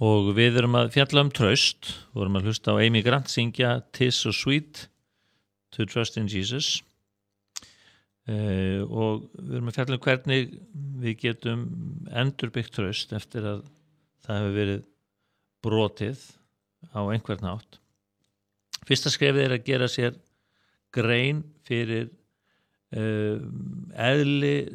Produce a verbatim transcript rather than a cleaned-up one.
og við erum að fjalla um traust, við erum að hlusta á Amy Grant syngja "'Tis so sweet to trust in Jesus" uh, og við erum að fjalla um hvernig við getum endurbyggt traust eftir að það hefur verið brotið á einhvern hátt. Fyrsta skrefið er að gera sér grein fyrir uh, eðli